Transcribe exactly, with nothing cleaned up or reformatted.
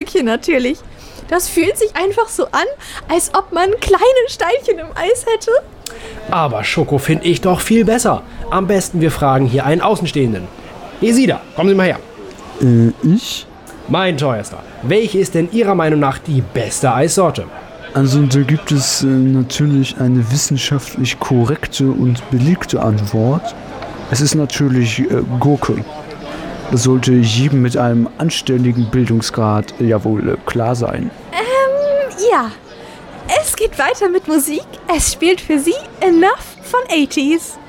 Steinchen natürlich. Das fühlt sich einfach so an, als ob man kleine Steinchen im Eis hätte. Aber Schoko finde ich doch viel besser. Am besten wir fragen hier einen Außenstehenden. Hesida, kommen Sie mal her. Äh, ich? Mein teuerster, welche ist denn Ihrer Meinung nach die beste Eissorte? Also da gibt es äh, natürlich eine wissenschaftlich korrekte und belegte Antwort. Es ist natürlich äh, Gurke. Das sollte jedem mit einem anständigen Bildungsgrad äh, ja wohl äh, klar sein. Ähm, ja. Es geht weiter mit Musik. Es spielt für Sie Enough von achtziger.